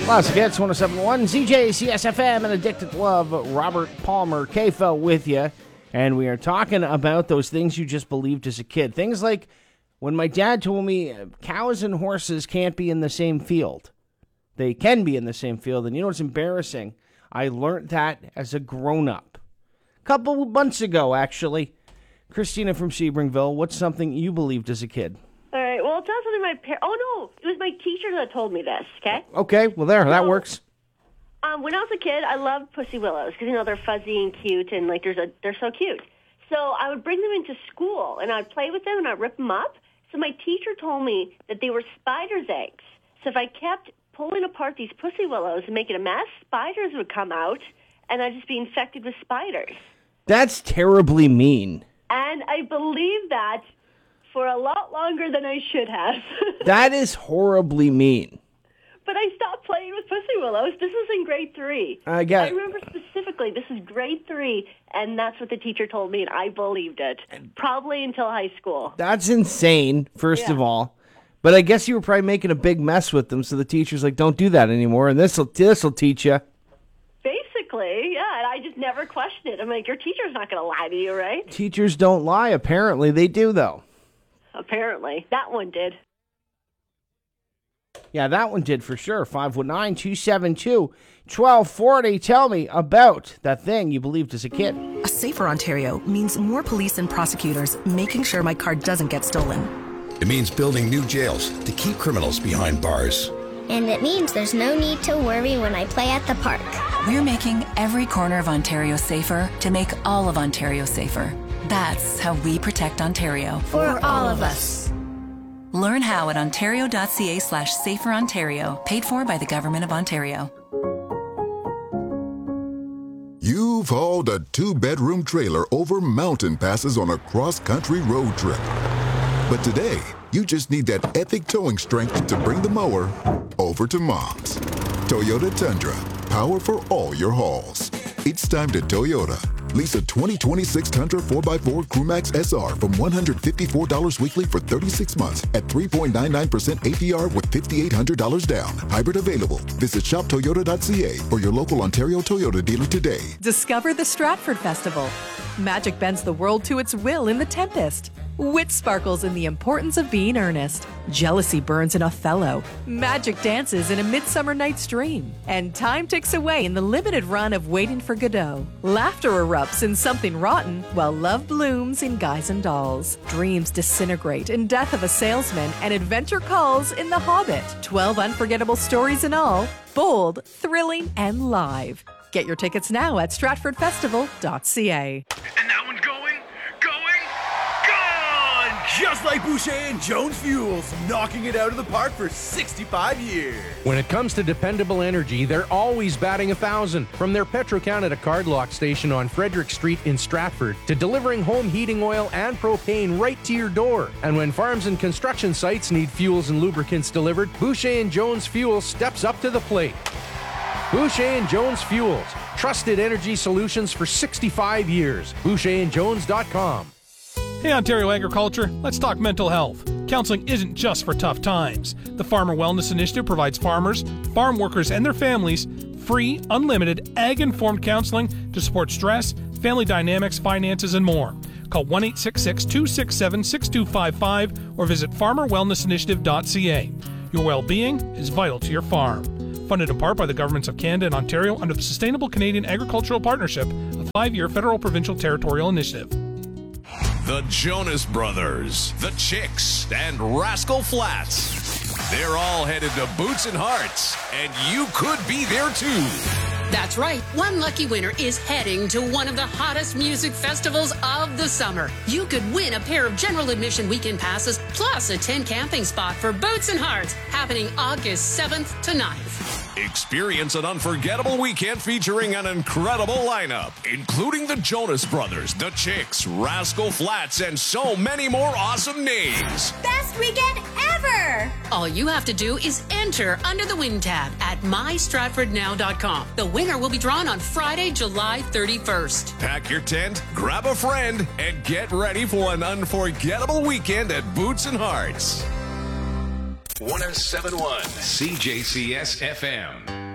Classic Hits 107.1, ZJ, CSFM, and Addicted to Love. Robert Palmer, KFO with you. And we are talking about those things you just believed as a kid. Things like when my dad told me cows and horses can't be in the same field. They can be in the same field. And you know what's embarrassing? I learned that as a grown-up. A couple months ago, actually. Christina from Sebringville, what's something you believed as a kid? All right, well, it's not something my parents... Oh, no, it was my teacher that told me this, okay? Okay, well, that works. When I was a kid, I loved pussy willows because, you know, they're fuzzy and cute and, like, they're so cute. So I would bring them into school, and I'd play with them, and I'd rip them up. So my teacher told me that they were spiders' eggs. So if I kept pulling apart these pussy willows and making a mess, spiders would come out, and I'd just be infected with spiders. That's terribly mean. And I believed that for a lot longer than I should have. That is horribly mean. But I stopped playing with pussy willows. This was in grade 3. I remember specifically, this is grade 3, and that's what the teacher told me, and I believed it. Probably until high school. That's insane, first of all. But I guess you were probably making a big mess with them, so the teacher's like, don't do that anymore, and this'll teach you. Basically, yeah, and I just never questioned it. I'm like, your teacher's not going to lie to you, right? Teachers don't lie. Apparently, they do, though. Apparently. That one did. Yeah, that one did for sure. 519-272-1240. Tell me about that thing you believed as a kid. A safer Ontario means more police and prosecutors making sure my car doesn't get stolen. It means building new jails to keep criminals behind bars. And it means there's no need to worry when I play at the park. We're making every corner of Ontario safer to make all of Ontario safer. That's how we protect Ontario. For all of us. Learn how at ontario.ca/saferontario, paid for by the Government of Ontario. You've hauled a 2-bedroom trailer over mountain passes on a cross-country road trip. But today, you just need that epic towing strength to bring the mower over to Mom's. Toyota Tundra, power for all your hauls. It's time to Toyota. Lease a 2026 Tundra 4x4 Crewmax SR from $154 weekly for 36 months at 3.99% APR with $5,800 down. Hybrid available. Visit shoptoyota.ca or your local Ontario Toyota dealer today. Discover the Stratford Festival. Magic bends the world to its will in The Tempest. Wit sparkles in the importance of being earnest. Jealousy burns in Othello. Magic dances in A Midsummer Night's Dream. And time ticks away in the limited run of Waiting for Godot. Laughter erupts in Something Rotten, while love blooms in Guys and Dolls. Dreams disintegrate in Death of a Salesman, and adventure calls in The Hobbit. 12 unforgettable stories in all, bold, thrilling, and live. Get your tickets now at stratfordfestival.ca. And that one's going! Just like Boucher and Jones Fuels, knocking it out of the park for 65 years. When it comes to dependable energy, they're always batting 1,000. From their Petro-Canada cardlock station on Frederick Street in Stratford to delivering home heating oil and propane right to your door. And when farms and construction sites need fuels and lubricants delivered, Boucher and Jones Fuels steps up to the plate. Boucher and Jones Fuels, trusted energy solutions for 65 years. BoucherandJones.com. Hey Ontario Agriculture, let's talk mental health. Counseling isn't just for tough times. The Farmer Wellness Initiative provides farmers, farm workers, and their families free, unlimited, ag-informed counseling to support stress, family dynamics, finances, and more. Call 1-866-267-6255 or visit farmerwellnessinitiative.ca. Your well-being is vital to your farm. Funded in part by the governments of Canada and Ontario under the Sustainable Canadian Agricultural Partnership, a 5-year federal provincial territorial initiative. The Jonas Brothers, the Chicks, and Rascal Flatts. They're all headed to Boots and Hearts, and you could be there too. That's right. One lucky winner is heading to one of the hottest music festivals of the summer. You could win a pair of general admission weekend passes plus a tent camping spot for Boots and Hearts, happening August 7th to 9th. Experience an unforgettable weekend featuring an incredible lineup, including the Jonas Brothers, the Chicks, Rascal Flatts, and so many more awesome names. Best weekend ever! All you have to do is enter under the Win tab at mystratfordnow.com. The winner will be drawn on Friday, July 31st. Pack your tent, grab a friend, and get ready for an unforgettable weekend at Boots and Hearts. 1071 CJCS FM.